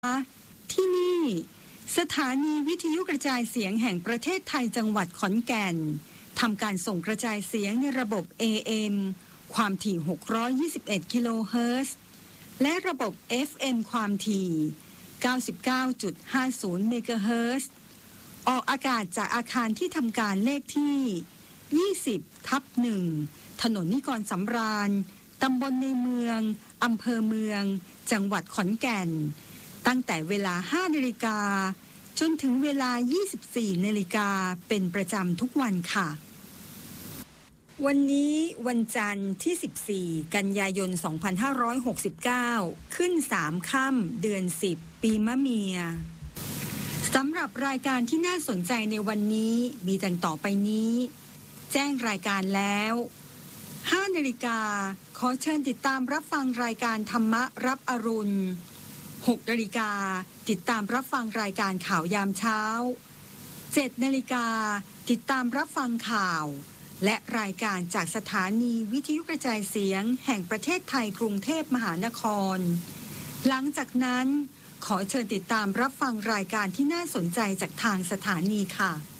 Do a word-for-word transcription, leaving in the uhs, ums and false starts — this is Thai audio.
ที่นี่สถานีวิทยุกระจายเสียงแห่งประเทศไทยจังหวัดขอนแก่นทำการส่งกระจายเสียงในระบบ เอ เอ็ม ความถี่หกร้อยยี่สิบเอ็ดกิโลเฮิรตซ์และระบบ เอฟ เอ็ม ความถี่ เก้าสิบเก้าจุดห้าศูนย์ เมกะเฮิรตซ์ออกอากาศจากอาคารที่ทำการเลขที่ ยี่สิบทับหนึ่ง ถนนนิกรสำราญตำบลในเมืองอำเภอเมืองจังหวัดขอนแก่นตั้งแต่เวลา ห้านาฬิกาจนถึงเวลา ยี่สิบสี่นาฬิกาเป็นประจำทุกวันค่ะวันนี้วันจันทร์ที่ สิบสี่ กันยายน สองพันห้าร้อยหกสิบเก้า ขึ้นสามค่ำเดือนสิบปีมะเมียสำหรับรายการที่น่าสนใจในวันนี้มีดังต่อไปนี้แจ้งรายการแล้ว ห้านาฬิกาขอเชิญติดตามรับฟังรายการธรรมะรับอรุณหกนาฬิกาติดตามรับฟังรายการข่าวยามเช้าเจ็ดนาฬิกาติดตามรับฟังข่าวและรายการจากสถานีวิทยุกระจายเสียงแห่งประเทศไทยกรุงเทพมหานครหลังจากนั้นขอเชิญติดตามรับฟังรายการที่น่าสนใจจากทางสถานีค่ะ